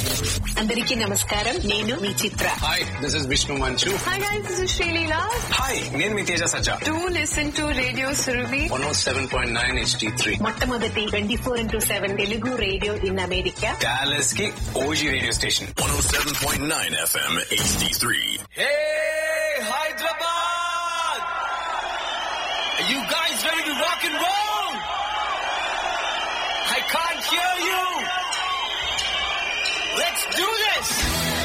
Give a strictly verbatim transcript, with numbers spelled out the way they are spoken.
అందరికీ నమస్కారం. నేను మీ చిత్ర. హాయ్, దిస్ ఇస్ విష్ణు మంచు. Hi guys, this is Sreeleela. Hi, నేను మీ తేజ సజ్జా. Do listen to radio Surabhi one oh seven point nine H D three, మొట్టమొదటి twenty four into seven Telugu radio in America. Dallas కి OG radio station. one oh seven point nine F M H D three. Hey, Hyderabad! Are you guys ready to rock and roll? I can't hear you. Let's do this!